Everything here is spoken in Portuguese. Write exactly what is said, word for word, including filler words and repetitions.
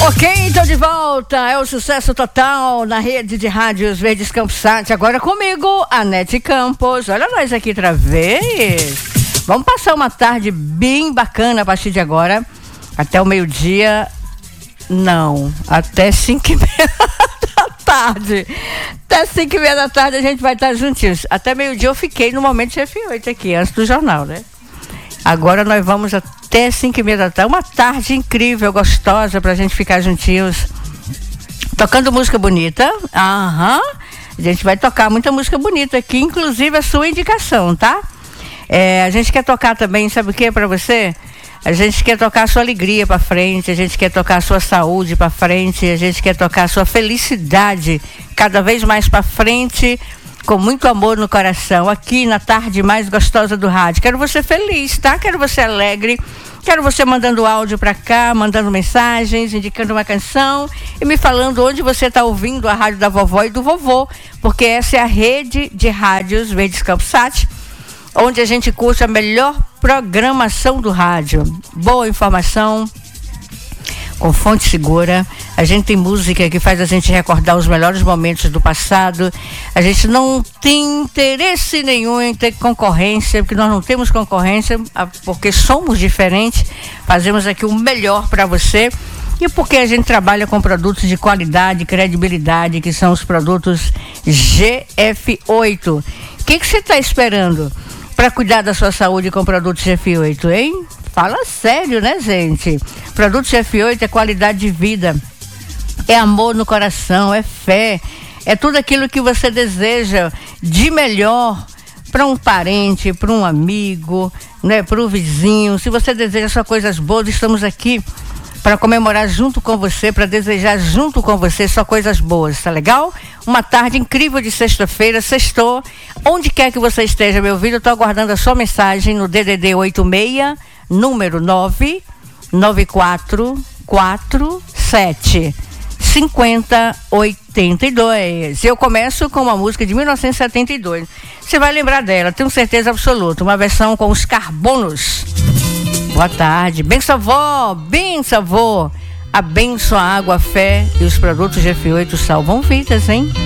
Ok, então de volta, é o sucesso total na rede de rádios Verdes Campos Sat. Agora comigo, Anete Campos. Olha nós aqui outra vez. Vamos passar uma tarde bem bacana a partir de agora, até o meio-dia. Não, até cinco e meia da tarde. Até cinco e meia da tarde a gente vai estar juntinhos. Até meio-dia eu fiquei no Momento F oito aqui, antes do jornal, né? Agora nós vamos até cinco e meia da tarde. Uma tarde incrível, gostosa, pra gente ficar juntinhos. Tocando música bonita. Aham. A gente vai tocar muita música bonita aqui, inclusive a sua indicação, tá? É, a gente quer tocar também, sabe o que pra você? A gente quer tocar a sua alegria pra frente, a gente quer tocar a sua saúde pra frente, a gente quer tocar a sua felicidade cada vez mais pra frente, com muito amor no coração, aqui na tarde mais gostosa do rádio. Quero você feliz, tá? Quero você alegre. Quero você mandando áudio pra cá, mandando mensagens, indicando uma canção e me falando onde você tá ouvindo a rádio da vovó e do vovô, porque essa é a rede de rádios Verdes Campos Sat, onde a gente curte a melhor programação do rádio. Boa informação, com fonte segura. A gente tem música que faz a gente recordar os melhores momentos do passado. A gente não tem interesse nenhum em ter concorrência, porque nós não temos concorrência, porque somos diferentes. Fazemos aqui o melhor para você. E porque a gente trabalha com produtos de qualidade, credibilidade, que são os produtos G F oito. O que que você está esperando para cuidar da sua saúde com produtos G F oito, hein? Fala sério, né, gente? Produto G F oito é qualidade de vida, é amor no coração, é fé, é tudo aquilo que você deseja de melhor para um parente, para um amigo, né, para o vizinho. Se você deseja só coisas boas, estamos aqui para comemorar junto com você, para desejar junto com você só coisas boas, tá legal? Uma tarde incrível de sexta-feira, sextou. Onde quer que você esteja me ouvindo, eu tô aguardando a sua mensagem no D D D oito seis, número nove nove quatro quatro sete cinco zero oito dois. Eu começo com uma música de mil novecentos e setenta e dois. Você vai lembrar dela, tenho certeza absoluta. Uma versão com os Carbonos. Boa tarde. Benção, vó. Benção, vô. Abençoa a água, a fé e os produtos G F oito salvam vidas, hein?